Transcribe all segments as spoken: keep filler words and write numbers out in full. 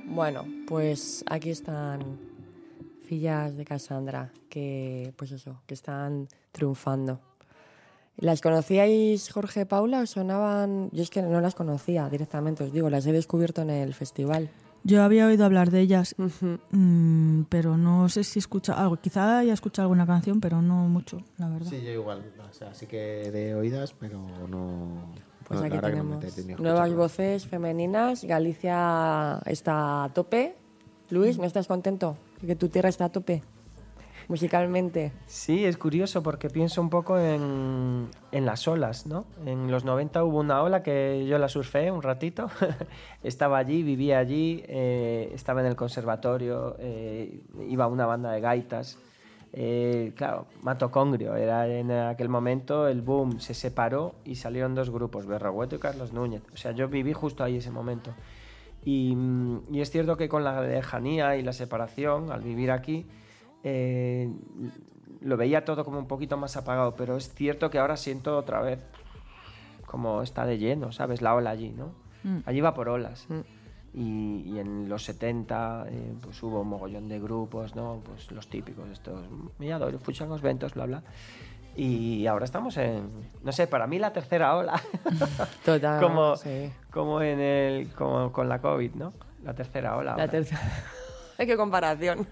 Bueno, pues aquí están fillas de Cassandra, que pues eso, que están triunfando. ¿Las conocíais, Jorge, Paula? ¿Os sonaban? Yo es que no las conocía directamente, os digo, las he descubierto en el festival. Yo había oído hablar de ellas, Uh-huh. mmm, pero no sé si he escuchado algo. Quizá haya escuchado alguna canción, pero no mucho, la verdad. Sí, yo igual. O sea, sí que de oídas, pero no... Pues no, aquí la verdad tenemos que no me he tenido nuevas escuchado. voces femeninas. Galicia está a tope. Luis, ¿no estás contento de que tu tierra está a tope musicalmente? Sí, es curioso porque pienso un poco en, en las olas, ¿no? En los noventa hubo una ola que yo la surfé un ratito. Estaba allí, vivía allí, eh, estaba en el conservatorio, eh, iba a una banda de gaitas. Eh, claro, Mato Congrio era en aquel momento el boom, se separó y salieron dos grupos, Berrogueto y Carlos Núñez. O sea, yo viví justo ahí ese momento. Y, y es cierto que con la lejanía y la separación, al vivir aquí, eh, lo veía todo como un poquito más apagado, pero es cierto que ahora siento otra vez como está de lleno, ¿sabes? La ola allí, ¿no? Mm. Allí va por olas. Mm. Y, y en los setenta eh, pues hubo un mogollón de grupos, ¿no? Pues los típicos, estos Milladoiro, Fuchan os Ventos, bla, bla. Y ahora estamos en, no sé, para mí la tercera ola. Total, como, sí. como, en el, como con la COVID, ¿no? La tercera ola. La tercera. ¡Qué comparación!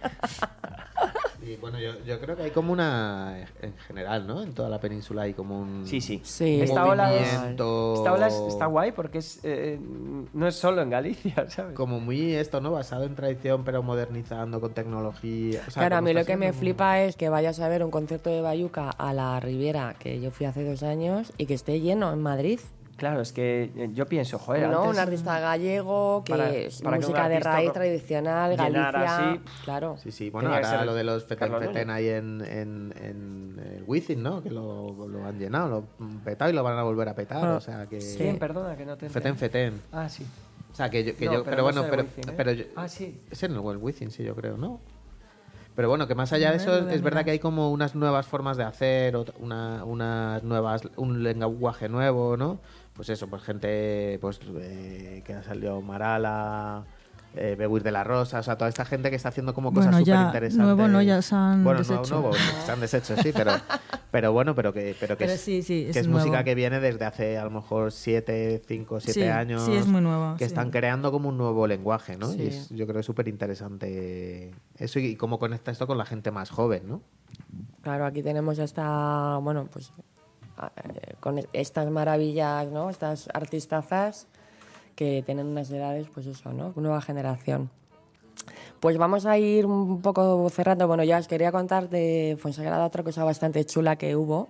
Y bueno, yo, yo creo que hay como una, en general, ¿no? En toda la península hay como un Sí, sí. sí. Esta ola, es, movimiento... esta ola es, está guay porque es, eh, no es solo en Galicia, ¿sabes? Como muy esto, ¿no? Basado en tradición, pero modernizando con tecnología. O sea, claro, a mí lo que me como... flipa es que vayas a ver un concierto de Bayuca a la Riviera, que yo fui hace dos años, y que esté lleno en Madrid. Claro, es que yo pienso, joder, no, antes... un artista gallego, que para, es para música de raíz tradicional, Galicia, así, claro. Sí, sí, bueno, ahora lo de los Feten Feten ahí en, en, en el Wizzing, ¿no? Que lo, lo han llenado, lo han petado y lo van a volver a petar, ah, o sea que... Sí, perdona, que no te Feten Feten. Ah, sí. O sea, que yo... Que no, yo pero pero no bueno, sé pero... Wizzing, ¿eh? pero yo, ah, sí. Es en el Wizzing, sí, yo creo, ¿no? Pero bueno, que más allá de eso, es verdad que hay como unas nuevas formas de hacer, una, unas nuevas, un lenguaje nuevo, ¿no? Pues eso, pues gente pues eh, que ha salido Marala, eh, Beguir de la Rosa, o sea, toda esta gente que está haciendo como cosas bueno, súper interesantes. Nuevo no, ya se han bueno, deshecho. Nuevo, nuevo, se han deshecho, sí, pero, pero bueno, pero que, pero que pero es, sí, sí, que es, es nuevo. música que viene desde hace a lo mejor siete, cinco, siete sí, años. Sí, es muy nueva. Que sí. están creando como un nuevo lenguaje, ¿no? Sí. Y es, yo creo que es súper interesante eso y cómo conecta esto con la gente más joven, ¿no? Claro, aquí tenemos esta, bueno, pues con estas maravillas, ¿no? Estas artistazas que tienen unas edades, pues eso, ¿no? Nueva generación. Pues vamos a ir un poco cerrando. Bueno, ya os quería contar de Fuensagrada otra cosa bastante chula que hubo,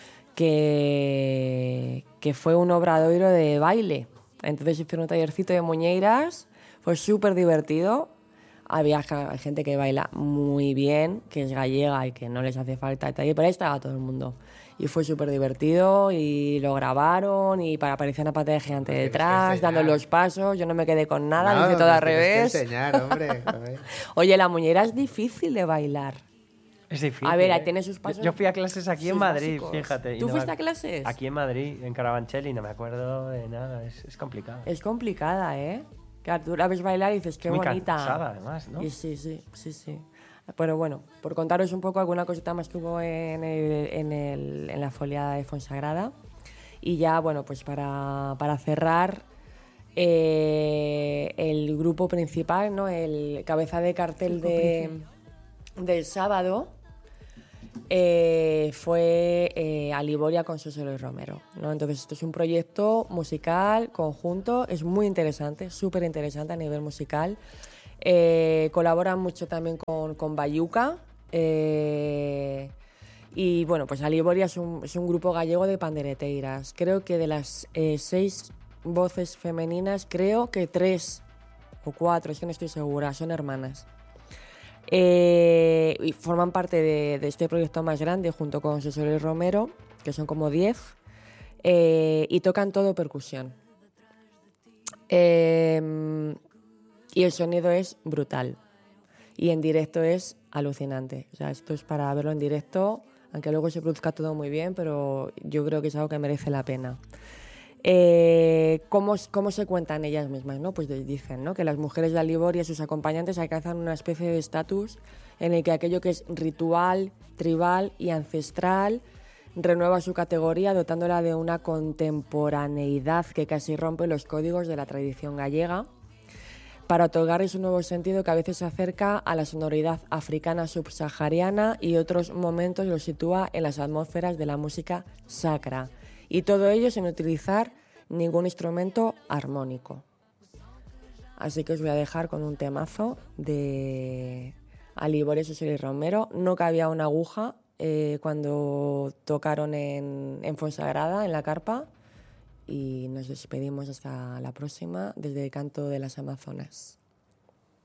que, que fue un obradoiro de baile. Entonces hicieron un tallercito de muñeiras, fue súper divertido. Había gente que baila muy bien, que es gallega y que no les hace falta el taller, pero ahí estaba todo el mundo. Y fue súper divertido y lo grabaron y aparecía una pantalla gigante detrás, dando los pasos. Yo no me quedé con nada, no, lo hice todo al revés. Que enseñar, hombre. Oye, la muñeira es difícil de bailar. Es difícil. A ver, ¿eh? tiene sus pasos. Yo fui a clases aquí en Madrid, básicos. fíjate. ¿Tú no fuiste me... a clases? Aquí en Madrid, en Carabanchel, y no me acuerdo de nada. Es, es complicado. Es complicada, ¿eh? Claro, tú la ves bailar y dices, qué muy bonita. Cansada, además, ¿no? Y sí, sí, sí, sí. Pero bueno, por contaros un poco alguna cosita más que hubo en, el, en, el, en la foliada de Fuensagrada. Y ya, bueno, pues para, para cerrar, eh, el grupo principal, ¿no? El cabeza de cartel de, del sábado eh, fue eh, Aliboria con Sosolo y Romero, ¿no? Entonces esto es un proyecto musical conjunto, es muy interesante, súper interesante a nivel musical. Eh, colaboran mucho también con, con Bayuca eh, y bueno, pues Aliboria es un, es un grupo gallego de pandereteiras. Creo que de las eh, seis voces femeninas, creo que tres o cuatro, es que no estoy segura, son hermanas. Eh, y forman parte de, de este proyecto más grande junto con Sosolo y Romero, que son como diez, eh, y tocan todo percusión. Eh, y el sonido es brutal. Y en directo es alucinante. O sea, esto es para verlo en directo, aunque luego se produzca todo muy bien, pero yo creo que es algo que merece la pena. Eh, ¿cómo, ¿Cómo se cuentan ellas mismas? ¿No? Pues dicen, ¿no?, que las mujeres de Aliboria y sus acompañantes alcanzan una especie de estatus en el que aquello que es ritual, tribal y ancestral renueva su categoría dotándola de una contemporaneidad que casi rompe los códigos de la tradición gallega para otorgarles un nuevo sentido que a veces se acerca a la sonoridad africana subsahariana y otros momentos los sitúa en las atmósferas de la música sacra. Y todo ello sin utilizar ningún instrumento armónico. Así que os voy a dejar con un temazo de Aliboria Susel y Romero. No cabía una aguja eh, cuando tocaron en, en Fonsagrada, en la carpa. Y nos despedimos hasta la próxima desde el Canto de las Amazonas.